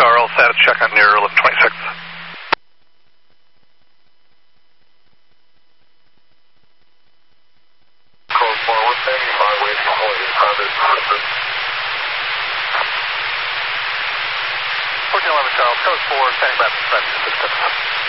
Charles, status check on near 1126. Code 4, we're standing by waiting for you. Contact services. 1411 Charles, code 4, standing by for assistance.